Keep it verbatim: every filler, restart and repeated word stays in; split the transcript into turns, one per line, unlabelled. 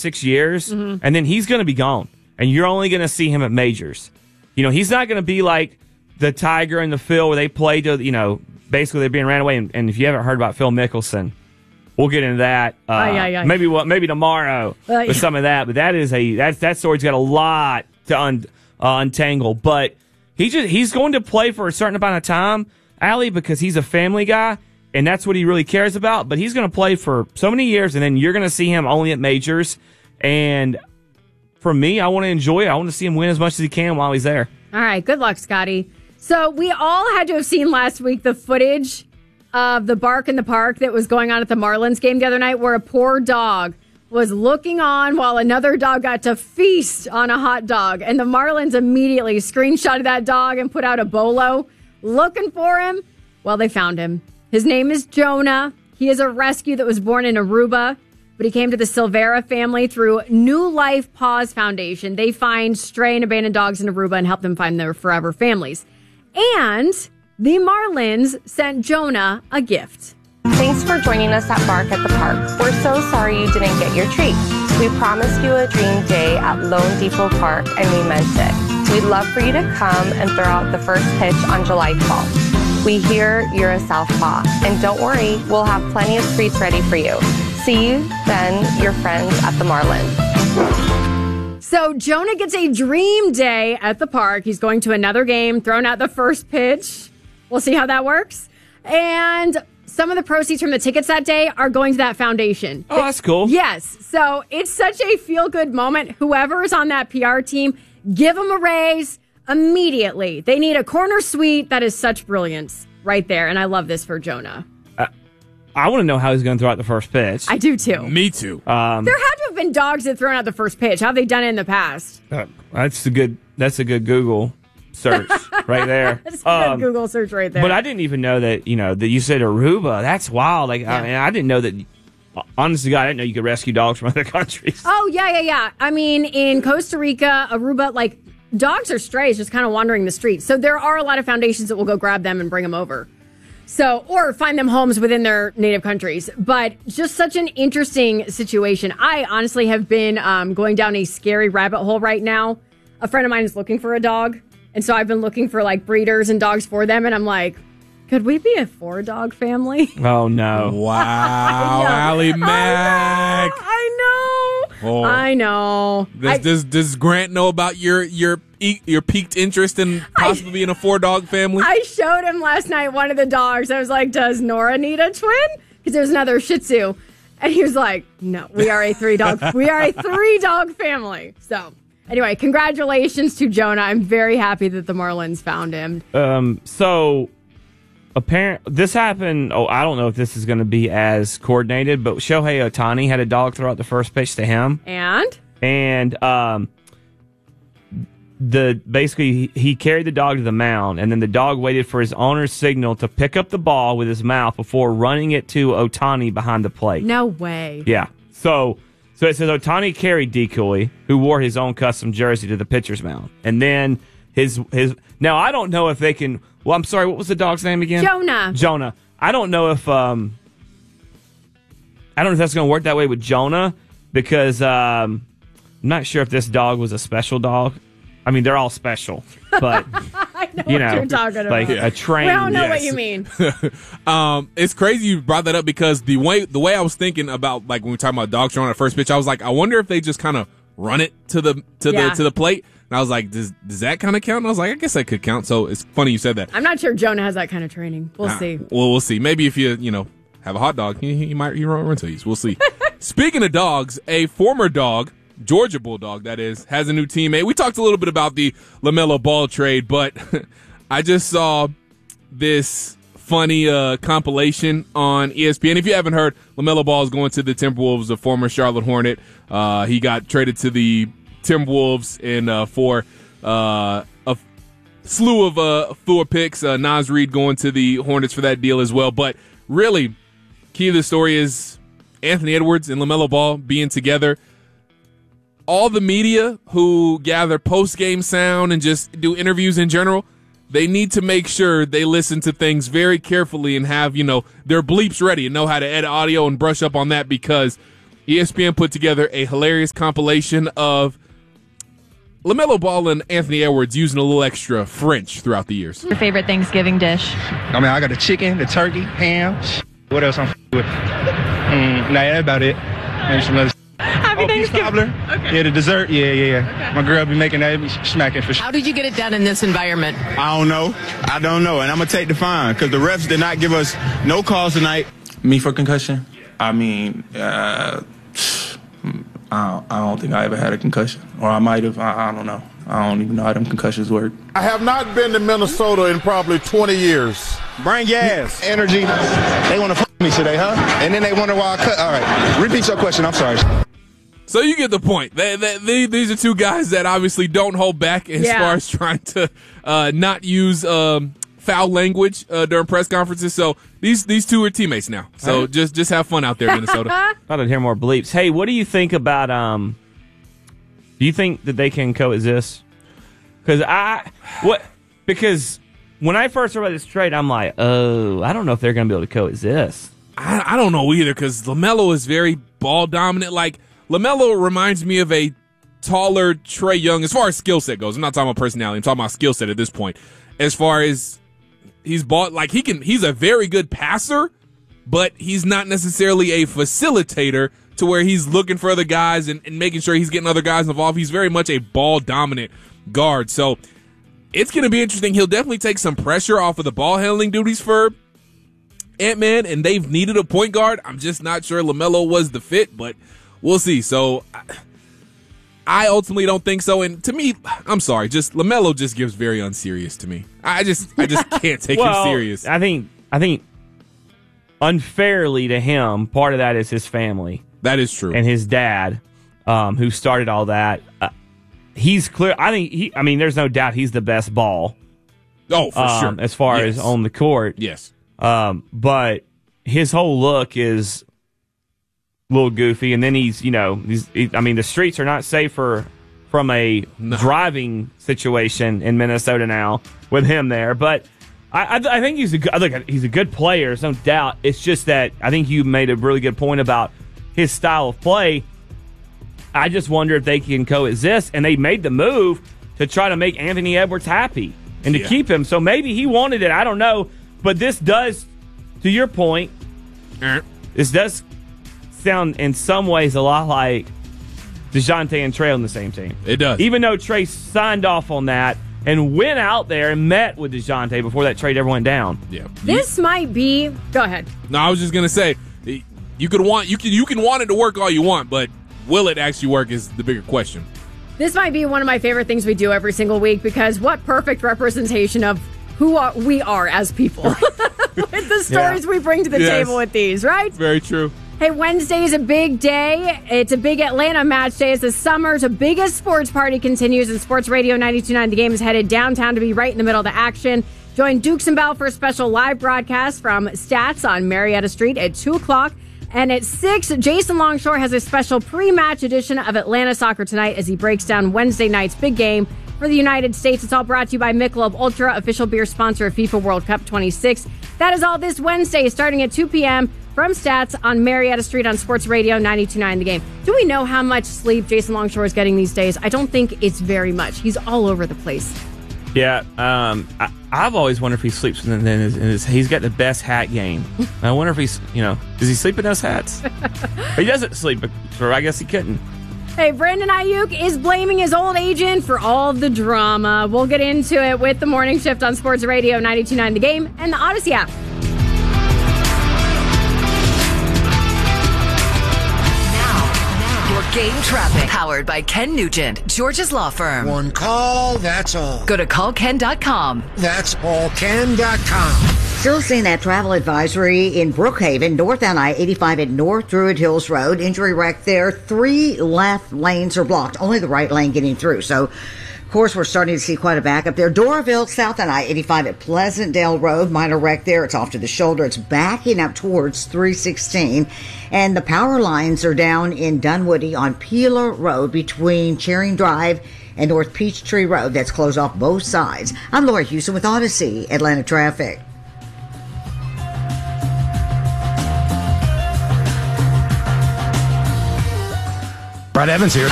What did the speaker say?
six years,
Mm-hmm.
and then he's going to be gone. And you're only going to see him at majors. You know, he's not going to be like the Tiger and the Phil where they play to, you know, basically they're being ran away. And, and if you haven't heard about Phil Mickelson, we'll get into that. Uh,
Aye, aye, aye.
Maybe well, maybe tomorrow
Aye.
with some of that. But that is a that that story's got a lot to un, uh, untangle. But he just he's going to play for a certain amount of time, Allie, because he's a family guy. And that's what he really cares about. But he's going to play for so many years, and then you're going to see him only at majors. And for me, I want to enjoy it. I want to see him win as much as he can while he's there.
All right, good luck, Scotty. So we all had to have seen last week the footage of the bark in the park that was going on at the Marlins game the other night, where a poor dog was looking on while another dog got to feast on a hot dog. And the Marlins immediately screenshotted that dog and put out a bolo looking for him. Well, they found him. His name is Jonah. He is a rescue that was born in Aruba, but he came to the Silvera family through New Life Paws Foundation. They find stray and abandoned dogs in Aruba and help them find their forever families. And the Marlins sent Jonah a gift.
Thanks for joining us at Bark at the Park. We're so sorry you didn't get your treat. We promised you a dream day at Lone Depot Park, and we meant it. We'd love for you to come and throw out the first pitch on July twelfth. We hear you're a southpaw, and don't worry, we'll have plenty of treats ready for you. See you then, your friends at the Marlins.
So Jonah gets a dream day at the park. He's going to another game, throwing out the first pitch. We'll see how that works. And some of the proceeds from the tickets that day are going to that foundation.
Oh, that's cool.
Yes. So it's such a feel-good moment. Whoever is on that P R team, give them a raise immediately. They need a corner suite. That is such brilliance right there. And I love this for Jonah.
I want to know how he's going to throw out the first pitch.
I do too.
Me too.
Um,
There had to have been dogs that thrown out the first pitch. How have they done it in the past?
uh, that's a good. That's a good Google search right there.
That's a
Um,
good Google search right there.
But I didn't even know that. You know that you said Aruba. That's wild. Like I, mean, I didn't know that. Honestly, God, I didn't know you could rescue dogs from other countries.
Oh, yeah, yeah, yeah. I mean, in Costa Rica, Aruba, like, dogs are strays just kind of wandering the streets. So there are a lot of foundations that will go grab them and bring them over. So, or find them homes within their native countries. But just such an interesting situation. I honestly have been um, going down a scary rabbit hole right now. A friend of mine is looking for a dog. And so I've been looking for, like, breeders and dogs for them. And I'm like, could we be a four-dog family?
Oh, no.
Wow, Allie Mack.
I know.
Oh.
I know.
Does,
I,
does does Grant know about your your e- your piqued interest in possibly being a four dog family?
I showed him last night one of the dogs. I was like, does Nora need a twin? Because there's another Shih Tzu. And he was like, no, we are a three dog. we are a three dog family. So anyway, congratulations to Jonah. I'm very happy that the Marlins found him.
Um. So, apparent this happened. Oh, I don't know if this is going to be as coordinated, but Shohei Ohtani had a dog throw out the first pitch to him,
And
and um, the basically he, he carried the dog to the mound, and then the dog waited for his owner's signal to pick up the ball with his mouth before running it to Ohtani behind the plate.
no way.
Yeah. So so it says Ohtani carried Decoy, who wore his own custom jersey, to the pitcher's mound. And then his his now I don't know if they can well, I'm sorry, what was the dog's name again?
Jonah.
Jonah. I don't know if um I don't know if that's gonna work that way with Jonah because um I'm not sure if this dog was a special dog. I mean, they're all special, but
I know
you
what
know,
you're talking about.
like a train.
We don't know what
yes.
you mean.
Um, it's crazy you brought that up because the way the way I was thinking about like when we were talking about dogs throwing at first pitch, I was like, I wonder if they just kind of run it to the to
Yeah.
the to the plate. And I was like, does does that kind of count? And I was like, I guess that could count. So it's funny you said that.
I'm not sure Jonah has that kind of training. We'll
Ah,
see.
Well, we'll see. Maybe if you you know have a hot dog, he, he might he run, run to you. We'll see. Speaking of dogs, a former dog, Georgia Bulldog, that is, has a new teammate. We talked a little bit about the LaMelo Ball trade, but I just saw this funny uh, compilation on E S P N. If you haven't heard, LaMelo Ball is going to the Timberwolves, a former Charlotte Hornet. Uh, he got traded to the Timberwolves in uh, for uh, a slew of uh, four picks. Uh, Naz Reid going to the Hornets for that deal as well. But really, key to the story is Anthony Edwards and LaMelo Ball being together. All the media who gather post-game sound and just do interviews in general, they need to make sure they listen to things very carefully and have, you know, their bleeps ready and know how to edit audio and brush up on that because E S P N put together a hilarious compilation of LaMelo Ball and Anthony Edwards using a little extra French throughout the years.
Your favorite Thanksgiving dish?
I mean, I got the chicken, the turkey, ham. What else I'm f- with? Mm, nah, that's about it. Maybe some other
Happy
oh,
Thanksgiving.
Cobbler. Okay. Yeah, the dessert. Yeah, yeah, yeah. Okay. My girl be making that, be smacking for sure.
How did you get it done in this environment?
I don't know. I don't know. And I'm going to take the fine because the refs did not give us no calls tonight. Me for concussion? I mean, uh, I, don't, I don't think I ever had a concussion. Or I might have. I, I don't know. I don't even know how them concussions work.
I have not been to Minnesota in probably twenty years.
Bring gas.
Energy. They want to f me today, huh? And then they wonder why I cut. All right. Repeat your question. I'm sorry.
So you get the point. They, they, they, these are two guys that obviously don't hold back as
Yeah.
far as trying to uh, not use um, foul language uh, during press conferences. So these these two are teammates now. So
Right.
just just have fun out there, Minnesota.
Thought I'd hear more bleeps. Hey, what do you think about? Um, do you think that they can coexist? Because I what because when I first heard about this trade, I'm like, oh, I don't know if they're going to be able to coexist.
I, I don't know either because LaMelo is very ball dominant. Like LaMelo reminds me of a taller Trae Young as far as skill set goes. I'm not talking about personality. I'm talking about skill set at this point. As far as he's bought, like he can, he's a very good passer, but he's not necessarily a facilitator to where he's looking for other guys and, and making sure he's getting other guys involved. He's very much a ball dominant guard. So it's going to be interesting. He'll definitely take some pressure off of the ball handling duties for Ant-Man, and they've needed a point guard. I'm just not sure LaMelo was the fit, but we'll see. So I ultimately don't think so. And to me, I'm sorry, just LaMelo just gives very unserious to me. I just I just can't take
well,
him serious.
I think I think unfairly to him, part of that is his family.
That is true.
And his dad, um, who started all that. Uh, he's clear. I think he. I mean, there's no doubt he's the best ball.
Oh, for
um,
sure.
As far
yes.
as on the court,
yes.
Um, but his whole look is a little goofy, and then he's, you know, he's. He, I mean, the streets are not safer from a no. driving situation in Minnesota now with him there. But I, I, I think he's a good, look. He's a good player, there's no doubt. It's just that I think you made a really good point about his style of play. I just wonder if they can coexist, and they made the move to try to make Anthony Edwards happy and to
yeah.
keep him. So maybe he wanted it. I don't know. But this does, to your point,
uh.
this does sound in some ways a lot like DeJounte and Trae on the same team.
It does.
Even though Trae signed off on that and went out there and met with DeJounte before that trade ever went down.
Yeah.
This you, might be. Go ahead.
No, I was just gonna say you could want you can you can want it to work all you want, but will it actually work is the bigger question.
This might be one of my favorite things we do every single week because what perfect representation of who are, we are as people with the stories
yeah.
we bring to the
yes.
table with these, right?
Very true.
Hey, Wednesday is a big day. It's a big Atlanta match day as the summer's biggest sports party continues, and Sports Radio ninety-two point nine The Game is headed downtown to be right in the middle of the action. Join Dukes and Bell for a special live broadcast from Stats on Marietta Street at two o'clock. And at six, Jason Longshore has a special pre-match edition of Atlanta Soccer Tonight as he breaks down Wednesday night's big game for the United States. It's all brought to you by Michelob Ultra, official beer sponsor of FIFA World Cup twenty-six. That is all this Wednesday, starting at two p.m. from Stats on Marietta Street on Sports Radio ninety-two point nine The Game. Do we know how much sleep Jason Longshore is getting these days? I don't think it's very much. He's all over the place.
Yeah, um, I, I've always wondered if he sleeps in his, in his. He's got the best hat game. I wonder if he's, you know, does he sleep in those hats? He doesn't sleep, or I guess he couldn't.
Hey, Brandon Ayuk is blaming his old agent for all of the drama. We'll get into it with the morning shift on Sports Radio ninety-two point nine The Game and the Odyssey app.
Game traffic, powered by Ken Nugent, George's law firm.
One call, that's all.
Go to call ken dot com.
That's all ken dot com.
Still seeing that travel advisory in Brookhaven, north on I eighty-five at North Druid Hills Road. Injury wreck there. Three left lanes are blocked. Only the right lane getting through. So, of course, we're starting to see quite a backup there. Doraville, south on I eighty-five at Pleasantdale Road. Minor wreck there. It's off to the shoulder. It's backing up towards three sixteen. And the power lines are down in Dunwoody on Peeler Road between Charing Drive and North Peachtree Road. That's closed off both sides. I'm Laura Houston with Odyssey Atlanta Traffic.
Brad Evans here.